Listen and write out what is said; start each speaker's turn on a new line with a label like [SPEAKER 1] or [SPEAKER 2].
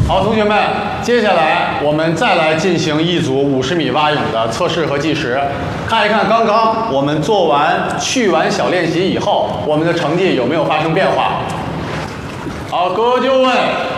[SPEAKER 1] 好，同学们，接下来我们再来进行一组50米蛙泳的测试和计时，看一看刚刚我们做完趣玩小练习以后，我们的成绩有没有发生变化。好，各位就位。